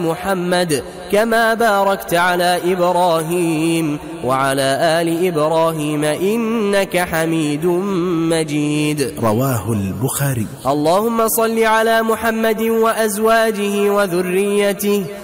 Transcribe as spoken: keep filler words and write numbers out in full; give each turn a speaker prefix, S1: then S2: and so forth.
S1: محمد كما باركت على إبراهيم وعلى آل إبراهيم إنك حميد مجيد.
S2: رواه البخاري.
S1: اللهم صل على محمد وأزواجه وذريته